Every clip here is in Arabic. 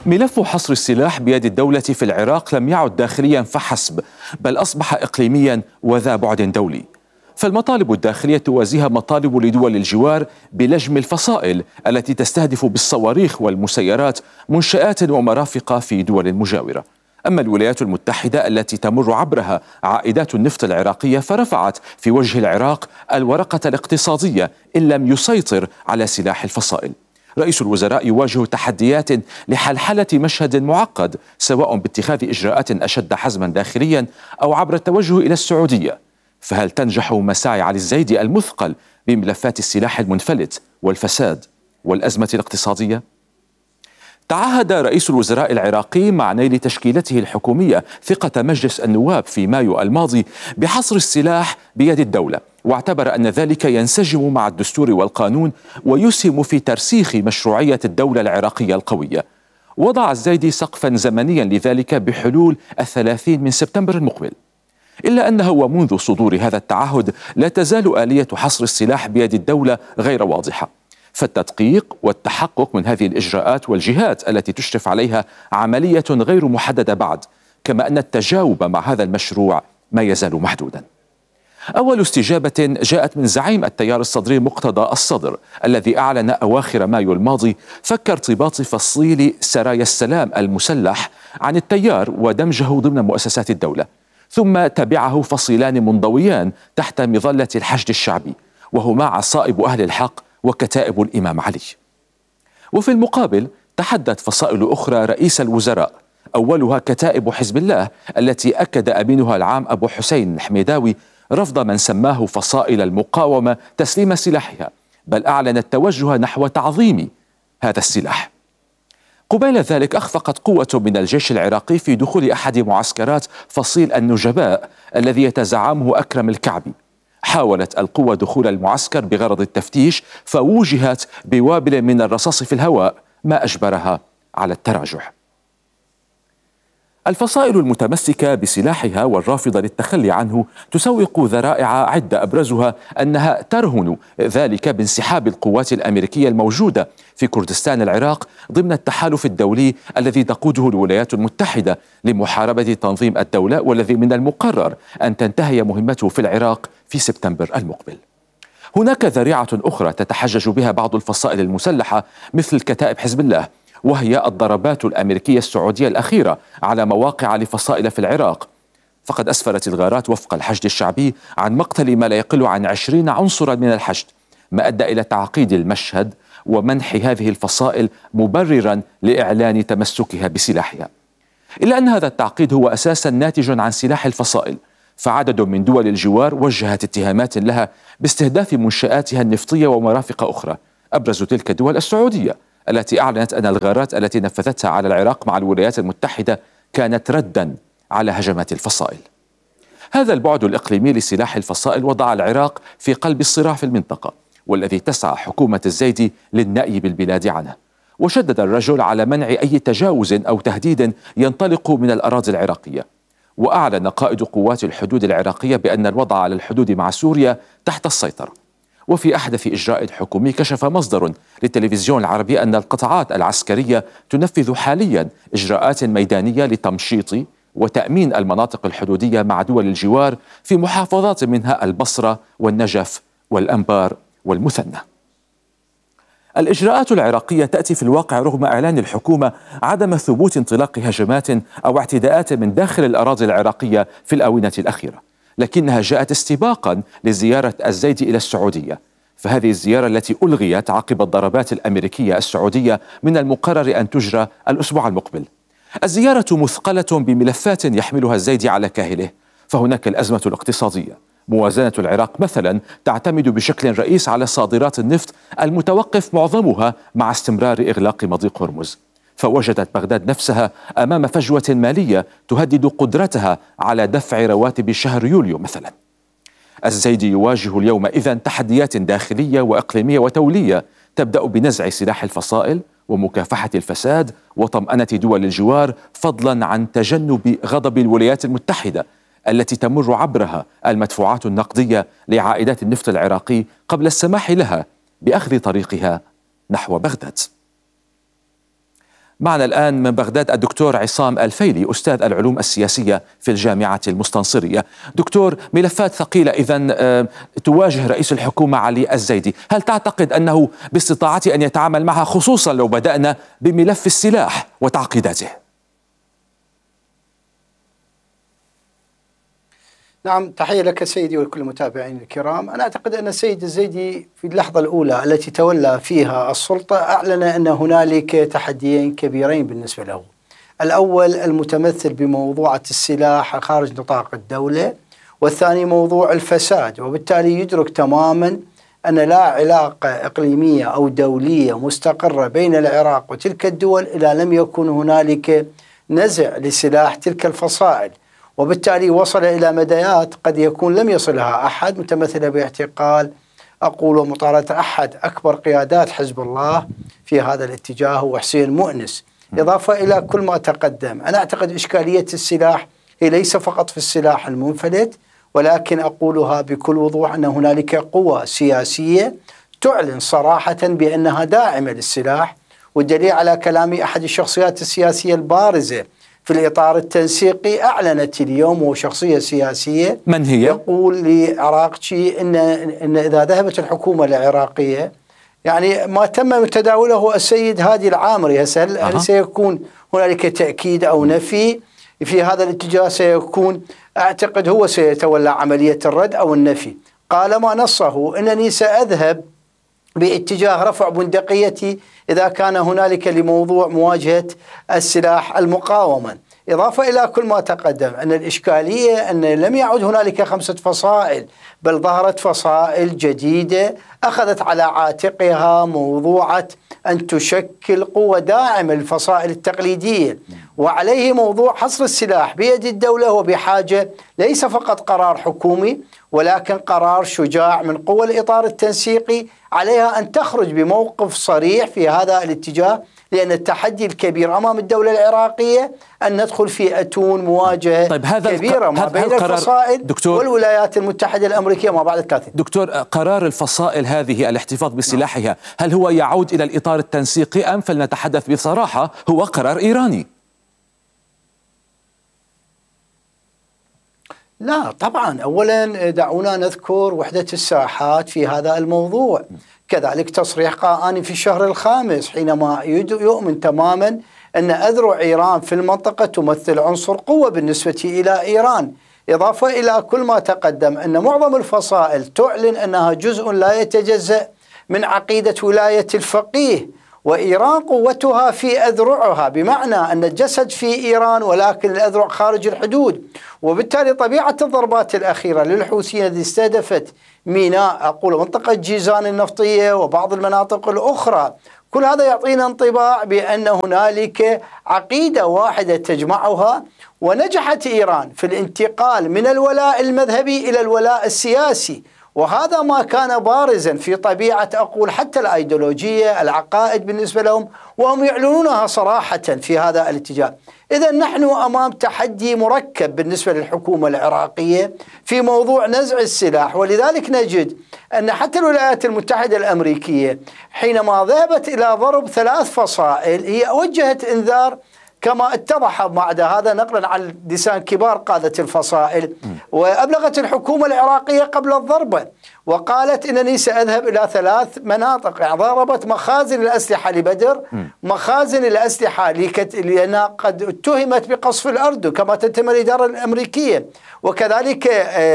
ملف حصر السلاح بيد الدولة في العراق لم يعد داخليا فحسب، بل أصبح إقليميا وذا بعد دولي. فالمطالب الداخلية توازيها مطالب لدول الجوار بلجم الفصائل التي تستهدف بالصواريخ والمسيرات منشآت ومرافق في دول مجاورة. أما الولايات المتحدة التي تمر عبرها عائدات النفط العراقية فرفعت في وجه العراق الورقة الاقتصادية إن لم يسيطر على سلاح الفصائل. رئيس الوزراء يواجه تحديات لحلحلة مشهد معقد، سواء باتخاذ إجراءات أشد حزما داخليا أو عبر التوجه إلى السعودية. فهل تنجح مساعي علي الزيدي المثقل بملفات السلاح المنفلت والفساد والأزمة الاقتصادية؟ تعهد رئيس الوزراء العراقي مع نيل تشكيلته الحكومية ثقة مجلس النواب في مايو الماضي بحصر السلاح بيد الدولة، واعتبر أن ذلك ينسجم مع الدستور والقانون ويسهم في ترسيخ مشروعية الدولة العراقية القوية. وضع الزيدي سقفا زمنيا لذلك بحلول 30 من سبتمبر المقبل، إلا أنه ومنذ صدور هذا التعهد لا تزال آلية حصر السلاح بيد الدولة غير واضحة، فالتدقيق والتحقق من هذه الإجراءات والجهات التي تشرف عليها عملية غير محددة بعد، كما أن التجاوب مع هذا المشروع ما يزال محدودا. أول استجابة جاءت من زعيم التيار الصدري مقتدى الصدر، الذي أعلن أواخر مايو الماضي فك ارتباط فصيل سرايا السلام المسلح عن التيار ودمجه ضمن مؤسسات الدولة، ثم تبعه فصيلان منضويان تحت مظلة الحشد الشعبي، وهما عصائب أهل الحق وكتائب الإمام علي. وفي المقابل تحدت فصائل أخرى رئيس الوزراء، أولها كتائب حزب الله التي أكد أمينها العام أبو حسين الحميداوي رفض من سماه فصائل المقاومة تسليم سلاحها، بل أعلن التوجه نحو تعظيم هذا السلاح. قبيل ذلك أخفقت قوة من الجيش العراقي في دخول أحد معسكرات فصيل النجباء الذي يتزعمه أكرم الكعبي. حاولت القوة دخول المعسكر بغرض التفتيش، فوجهت بوابل من الرصاص في الهواء ما أجبرها على التراجع. الفصائل المتمسكة بسلاحها والرافضة للتخلي عنه تسوق ذرائع عدة، أبرزها أنها ترهن ذلك بانسحاب القوات الأمريكية الموجودة في كردستان العراق ضمن التحالف الدولي الذي تقوده الولايات المتحدة لمحاربة تنظيم الدولة، والذي من المقرر أن تنتهي مهمته في العراق في سبتمبر المقبل. هناك ذريعة أخرى تتحجج بها بعض الفصائل المسلحة مثل كتائب حزب الله، وهي الضربات الأمريكية السعودية الأخيرة على مواقع لفصائل في العراق. فقد أسفرت الغارات وفق الحشد الشعبي عن مقتل ما لا يقل عن 20 عنصرا من الحشد، ما أدى إلى تعقيد المشهد ومنح هذه الفصائل مبررا لإعلان تمسكها بسلاحها. إلا أن هذا التعقيد هو أساسا ناتج عن سلاح الفصائل، فعدد من دول الجوار وجهت اتهامات لها باستهداف منشآتها النفطية ومرافق أخرى، أبرز تلك الدول السعودية التي أعلنت أن الغارات التي نفذتها على العراق مع الولايات المتحدة كانت ردا على هجمات الفصائل. هذا البعد الإقليمي لسلاح الفصائل وضع العراق في قلب الصراع في المنطقة، والذي تسعى حكومة الزيدي للنأي بالبلاد عنه. وشدد الرجل على منع أي تجاوز أو تهديد ينطلق من الأراضي العراقية. وأعلن قائد قوات الحدود العراقية بأن الوضع على الحدود مع سوريا تحت السيطرة. وفي أحدث إجراء حكومي كشف مصدر للتلفزيون العربي أن القطاعات العسكرية تنفذ حاليا إجراءات ميدانية لتمشيط وتأمين المناطق الحدودية مع دول الجوار في محافظات منها البصرة والنجف والأنبار والمثنى. الإجراءات العراقية تأتي في الواقع رغم إعلان الحكومة عدم ثبوت انطلاق هجمات أو اعتداءات من داخل الأراضي العراقية في الآونة الأخيرة، لكنها جاءت استباقا لزيارة الزيدي إلى السعودية. فهذه الزيارة التي ألغيت عقب الضربات الأمريكية السعودية من المقرر أن تجرى الأسبوع المقبل. الزيارة مثقلة بملفات يحملها الزيدي على كاهله، فهناك الأزمة الاقتصادية. موازنة العراق مثلا تعتمد بشكل رئيس على صادرات النفط المتوقف معظمها مع استمرار إغلاق مضيق هرمز، فوجدت بغداد نفسها أمام فجوة مالية تهدد قدرتها على دفع رواتب شهر يوليو مثلا. الزيدي يواجه اليوم إذن تحديات داخلية وإقليمية وتولية تبدأ بنزع سلاح الفصائل ومكافحة الفساد وطمأنة دول الجوار، فضلا عن تجنب غضب الولايات المتحدة التي تمر عبرها المدفوعات النقدية لعائدات النفط العراقي قبل السماح لها بأخذ طريقها نحو بغداد. معنا الآن من بغداد الدكتور عصام الفيلي أستاذ العلوم السياسية في الجامعة المستنصرية. دكتور، ملفات ثقيلة إذن تواجه رئيس الحكومة علي الزيدي، هل تعتقد أنه باستطاعته أن يتعامل معها، خصوصا لو بدأنا بملف السلاح وتعقيداته؟ نعم، تحية لك سيدي ولكل المتابعين الكرام. أنا أعتقد أن السيد الزيدي في اللحظة الأولى التي تولى فيها السلطة أعلن أن هنالك تحديين كبيرين بالنسبة له. الأول المتمثل بموضوع السلاح خارج نطاق الدولة، والثاني موضوع الفساد، وبالتالي يدرك تماما أن لا علاقة إقليمية أو دولية مستقرة بين العراق وتلك الدول إذا لم يكن هنالك نزع لسلاح تلك الفصائل، وبالتالي وصل إلى مديات قد يكون لم يصلها أحد، متمثلة باعتقال ومطاردة أحد أكبر قيادات حزب الله في هذا الاتجاه هو حسين مؤنس. إضافة إلى كل ما تقدم، أنا أعتقد إشكالية السلاح هي ليس فقط في السلاح المنفلت، ولكن أقولها بكل وضوح أن هنالك قوى سياسية تعلن صراحة بأنها داعمة للسلاح، والدليل على كلام أحد الشخصيات السياسية البارزة في الإطار التنسيقي أعلنت اليوم، وشخصية سياسية من هي؟ يقول لعراقشي إن إذا ذهبت الحكومة العراقية، يعني ما تم تداوله السيد هادي العامري، هل سيكون هنالك تأكيد أو نفي في هذا الاتجاه؟ سيكون أعتقد هو سيتولى عملية الرد أو النفي. قال ما نصه أنني سأذهب باتجاه رفع بندقيتي إذا كان هنالك لموضوع مواجهة السلاح المقاومة. إضافة إلى كل ما تقدم، أن الإشكالية أن لم يعد هنالك 5 فصائل، بل ظهرت فصائل جديدة أخذت على عاتقها موضوع أن تشكل قوة داعمة للفصائل التقليدية، وعليه موضوع حصر السلاح بيد الدولة، وبحاجة ليس فقط قرار حكومي ولكن قرار شجاع من قوى الإطار التنسيقي، عليها أن تخرج بموقف صريح في هذا الاتجاه، لأن التحدي الكبير أمام الدولة العراقية أن ندخل في أتون مواجهة كبيرة ما بين الفصائل والولايات المتحدة الأمريكية ما بعد 30. دكتور، قرار الفصائل هذه الاحتفاظ بسلاحها هل هو يعود إلى الإطار التنسيقي أم فلنتحدث بصراحة هو قرار إيراني؟ لا طبعا، أولا دعونا نذكر وحدة الساحات في هذا الموضوع، كذلك تصريح قائاني في الشهر الخامس حينما يؤمن تماما أن أذرع إيران في المنطقة تمثل عنصر قوة بالنسبة إلى إيران. إضافة إلى كل ما تقدم، أن معظم الفصائل تعلن أنها جزء لا يتجزأ من عقيدة ولاية الفقيه، وإيران قوتها في أذرعها، بمعنى أن الجسد في إيران ولكن الأذرع خارج الحدود. وبالتالي طبيعة الضربات الأخيرة للحوثيين التي استهدفت ميناء منطقة جيزان النفطية وبعض المناطق الأخرى، كل هذا يعطينا انطباع بأن هنالك عقيدة واحدة تجمعها، ونجحت إيران في الانتقال من الولاء المذهبي إلى الولاء السياسي، وهذا ما كان بارزا في طبيعة حتى الأيديولوجية العقائد بالنسبة لهم، وهم يعلنونها صراحة في هذا الاتجاه. إذا نحن أمام تحدي مركب بالنسبة للحكومة العراقية في موضوع نزع السلاح، ولذلك نجد أن حتى الولايات المتحدة الأمريكية حينما ذهبت إلى ضرب 3 فصائل هي وجهت إنذار كما اتضح بعد هذا نقلا عن لسان كبار قادة الفصائل، وأبلغت الحكومة العراقية قبل الضربة وقالت إنني سأذهب إلى 3 مناطق، يعني ضربت مخازن الأسلحة لبدر، مخازن الأسلحة لأنها قد اتهمت بقصف الأردن كما تتهم الإدارة الأمريكية، وكذلك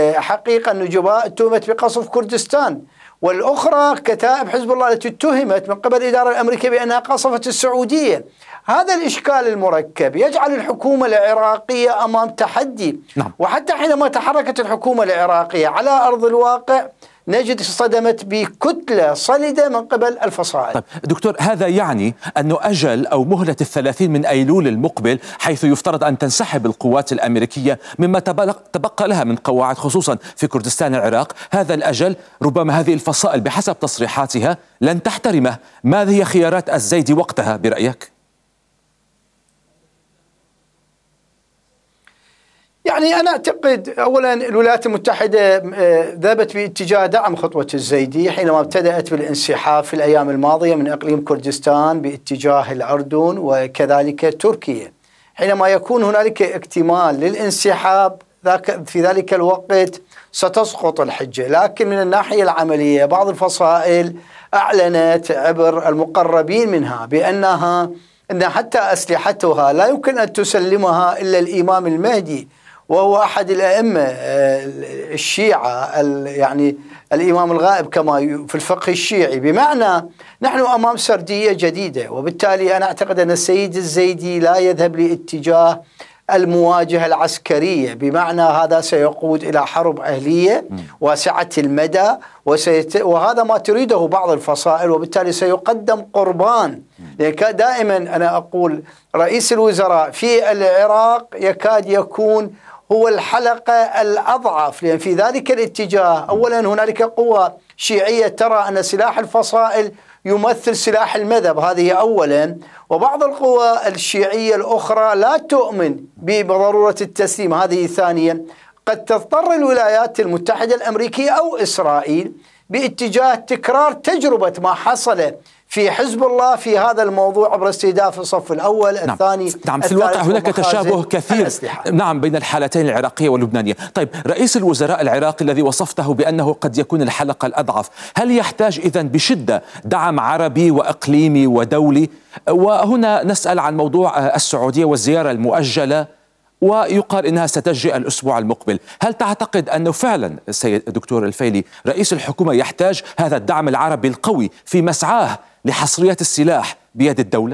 حقيقة النجباء اتهمت بقصف كردستان، والأخرى كتائب حزب الله التي اتهمت من قبل الإدارة الأمريكية بأنها قصفت السعودية. هذا الإشكال المركب يجعل الحكومة العراقية أمام تحدي. وحتى حينما تحركت الحكومة العراقية على أرض الواقع نجد صدمت بكتلة صلدة من قبل الفصائل. طيب دكتور، هذا يعني أنه أجل أو مهلة 30 من أيلول المقبل، حيث يفترض أن تنسحب القوات الأمريكية مما تبقى لها من قواعد خصوصا في كردستان العراق، هذا الأجل ربما هذه الفصائل بحسب تصريحاتها لن تحترمه. ماذا هي خيارات الزيدي وقتها برأيك؟ يعني أنا أعتقد أولا الولايات المتحدة ذهبت باتجاه دعم خطوة الزيدي حينما ابتدأت بالانسحاب في الأيام الماضية من إقليم كردستان باتجاه الأردن وكذلك تركيا. حينما يكون هنالك اكتمال للانسحاب في ذلك الوقت ستسقط الحجة، لكن من الناحية العملية بعض الفصائل أعلنت عبر المقربين منها أن حتى أسلحتها لا يمكن أن تسلمها إلا الإمام المهدي، وهو أحد الأئمة الشيعة، يعني الإمام الغائب كما في الفقه الشيعي. بمعنى نحن أمام سردية جديدة، وبالتالي أنا أعتقد أن السيد الزيدي لا يذهب لاتجاه المواجهة العسكرية، بمعنى هذا سيقود إلى حرب أهلية واسعة المدى، وهذا ما تريده بعض الفصائل، وبالتالي سيقدم قربان. لأن دائما أنا أقول رئيس الوزراء في العراق يكاد يكون هو الحلقة الأضعف، لأن في ذلك الاتجاه أولا هنالك قوة شيعية ترى أن سلاح الفصائل يمثل سلاح المذهب، هذه أولا، وبعض القوى الشيعية الأخرى لا تؤمن بضرورة التسليم، هذه ثانيا. قد تضطر الولايات المتحدة الأمريكية أو إسرائيل باتجاه تكرار تجربة ما حصل في حزب الله في هذا الموضوع عبر استهداف الصف الأول الثاني. نعم في الواقع هناك تشابه كثير بين الحالتين العراقية واللبنانية. طيب رئيس الوزراء العراقي الذي وصفته بأنه قد يكون الحلقة الأضعف، هل يحتاج إذن بشدة دعم عربي وإقليمي ودولي؟ وهنا نسأل عن موضوع السعودية والزيارة المؤجلة، ويقال إنها ستجري الأسبوع المقبل. هل تعتقد أنه فعلا السيد دكتور الفيلي رئيس الحكومة يحتاج هذا الدعم العربي القوي في مسعاه لحصرية السلاح بيد الدولة؟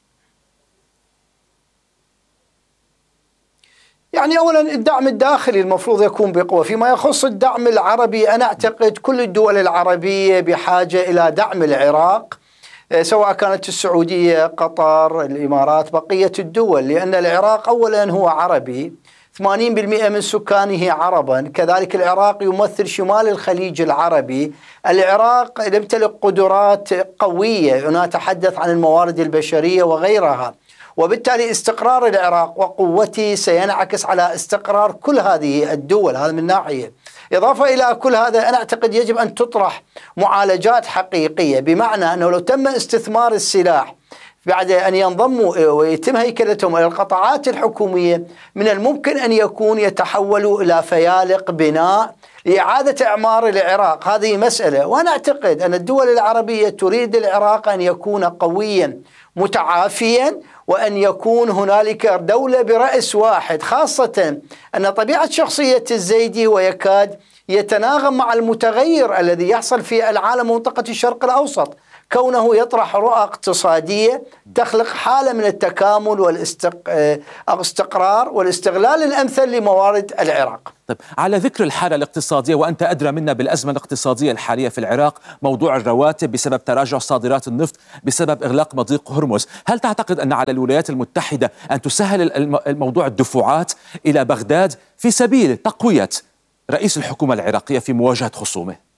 يعني أولا الدعم الداخلي المفروض يكون بقوة. فيما يخص الدعم العربي أنا أعتقد كل الدول العربية بحاجة إلى دعم العراق، سواء كانت السعودية، قطر، الإمارات، بقية الدول، لأن العراق أولا هو عربي، 80% من سكانه عربا، كذلك العراق يمثل شمال الخليج العربي. العراق يمتلك قدرات قوية، نتحدث عن الموارد البشرية وغيرها، وبالتالي استقرار العراق وقوته سينعكس على استقرار كل هذه الدول. هذا من ناحية. إضافة إلى كل هذا أنا أعتقد يجب أن تطرح معالجات حقيقية، بمعنى أنه لو تم استثمار السلاح بعد أن ينضموا ويتم هيكلتهم إلى القطاعات الحكومية، من الممكن أن يتحولوا إلى فيالق بناء لإعادة إعمار العراق. هذه مسألة، وأنا أعتقد أن الدول العربية تريد العراق أن يكون قويا متعافيا، وأن يكون هنالك دولة برأس واحد، خاصة أن طبيعة شخصية الزيدي ويكاد يتناغم مع المتغير الذي يحصل في العالم ومنطقة الشرق الأوسط، كونه يطرح رؤى اقتصادية تخلق حالة من التكامل والاستقرار والاستغلال الأمثل لموارد العراق. طيب على ذكر الحالة الاقتصادية، وأنت أدرى منا بالأزمة الاقتصادية الحالية في العراق، موضوع الرواتب بسبب تراجع صادرات النفط بسبب إغلاق مضيق هرمز، هل تعتقد أن على الولايات المتحدة أن تسهل الموضوع الدفعات إلى بغداد في سبيل تقوية رئيس الحكومة العراقية في مواجهة خصومه؟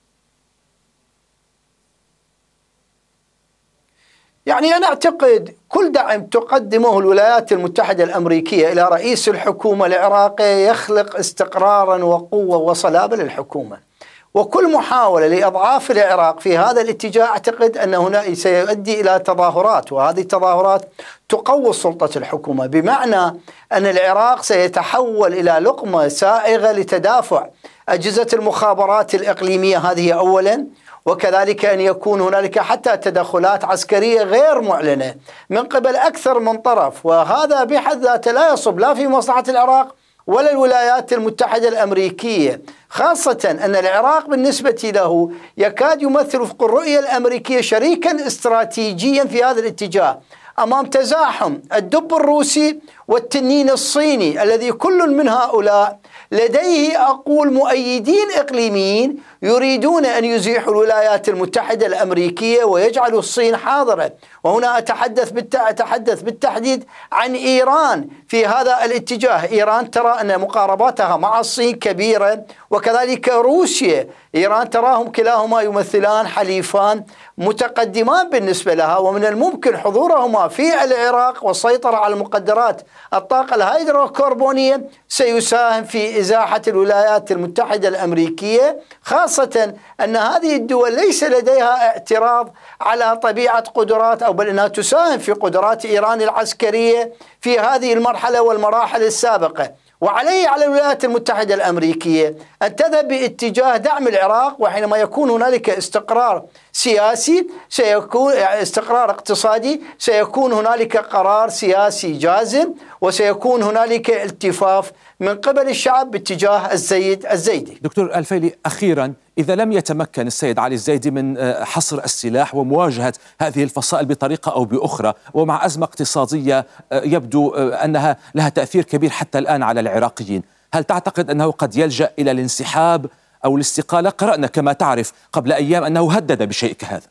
يعني أنا أعتقد كل دعم تقدمه الولايات المتحدة الأمريكية إلى رئيس الحكومة العراقية يخلق استقرارا وقوة وصلابة للحكومة، وكل محاولة لإضعاف العراق في هذا الاتجاه أعتقد أن هنا سيؤدي إلى تظاهرات، وهذه التظاهرات تقوي سلطة الحكومة، بمعنى أن العراق سيتحول إلى لقمة سائغة لتدافع أجهزة المخابرات الإقليمية، هذه أولا، وكذلك أن يكون هنالك حتى تدخلات عسكرية غير معلنة من قبل أكثر من طرف، وهذا بحد ذاته لا يصب لا في مصلحة العراق ولا الولايات المتحدة الأمريكية، خاصة أن العراق بالنسبة له يكاد يمثل وفق الرؤية الأمريكية شريكا استراتيجيا في هذا الاتجاه أمام تزاحم الدب الروسي والتنين الصيني، الذي كل من هؤلاء لديه أقول مؤيدين إقليميين يريدون أن يزيحوا الولايات المتحدة الأمريكية ويجعلوا الصين حاضرة. وهنا أتحدث بالتحديد عن إيران في هذا الاتجاه. إيران ترى أن مقارباتها مع الصين كبيرة، وكذلك روسيا. إيران تراهم كلاهما يمثلان حليفان متقدمان بالنسبة لها، ومن الممكن حضورهما في العراق والسيطرة على المقدرات الطاقة الهيدروكربونية سيساهم في إزاحة الولايات المتحدة الأمريكية، خاصة أن هذه الدول ليس لديها اعتراض على طبيعة قدرات أو بل أنها تساهم في قدرات إيران العسكرية في هذه المرحلة والمراحل السابقة. وعليه على الولايات المتحدة الأمريكية أن تذهب باتجاه دعم العراق، وحينما يكون هنالك استقرار سياسي سيكون استقرار اقتصادي، سيكون هنالك قرار سياسي جازم، وسيكون هنالك التفاف من قبل الشعب باتجاه السيد الزيدي. دكتور الفيلي، أخيرا، إذا لم يتمكن السيد علي الزيدي من حصر السلاح ومواجهة هذه الفصائل بطريقة أو بأخرى، ومع أزمة اقتصادية يبدو أنها لها تأثير كبير حتى الآن على العراقيين، هل تعتقد أنه قد يلجأ إلى الانسحاب أو الاستقالة؟ قرأنا كما تعرف قبل أيام أنه هدد بشيء كهذا.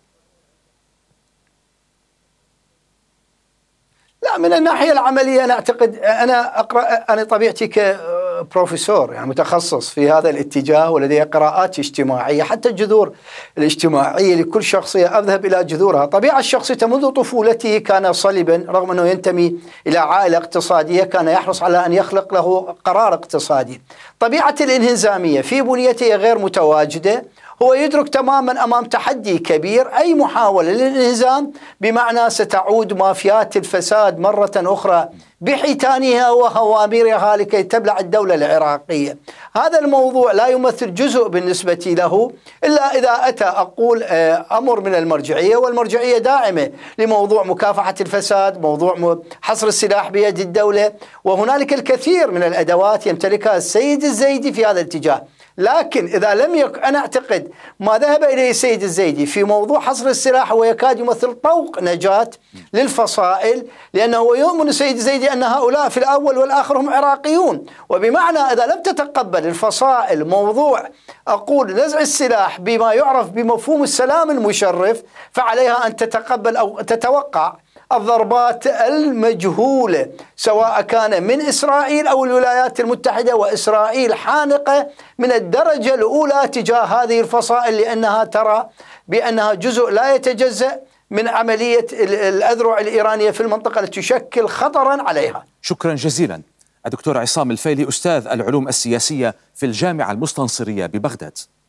لا، من الناحية العملية أنا أعتقد، أنا طبيعتي كبروفيسور يعني متخصص في هذا الاتجاه، ولدي قراءات اجتماعية، حتى الجذور الاجتماعية لكل شخصية أذهب إلى جذورها. طبيعة الشخصية منذ طفولته كان صلبا، رغم أنه ينتمي إلى عائلة اقتصادية كان يحرص على أن يخلق له قرار اقتصادي. طبيعة الانهزامية في بنيته غير متواجدة، هو يدرك تماما أمام تحدي كبير، أي محاولة للانهزام بمعنى ستعود مافيات الفساد مرة أخرى بحيتانها وهواميرها لكي تبلع الدولة العراقية. هذا الموضوع لا يمثل جزء بالنسبة له إلا إذا أتى أمر من المرجعية، والمرجعية داعمة لموضوع مكافحة الفساد، موضوع حصر السلاح بيد الدولة، وهنالك الكثير من الأدوات يمتلكها السيد الزيدي في هذا الاتجاه. لكن إذا لم يكن، أنا أعتقد ما ذهب إليه السيد الزيدي في موضوع حصر السلاح هو يكاد يمثل طوق نجاة للفصائل، لأنه يؤمن السيد الزيدي أن هؤلاء في الأول والآخر هم عراقيون، وبمعنى إذا لم تتقبل الفصائل موضوع نزع السلاح بما يعرف بمفهوم السلام المشرف، فعليها أن تتقبل أو تتوقع الضربات المجهولة، سواء كان من إسرائيل أو الولايات المتحدة، وإسرائيل حانقة من الدرجة الأولى تجاه هذه الفصائل، لأنها ترى بأنها جزء لا يتجزأ من عملية الأذرع الإيرانية في المنطقة التي تشكل خطرا عليها. شكرا جزيلا الدكتور عصام الفيلي، أستاذ العلوم السياسية في الجامعة المستنصرية ببغداد.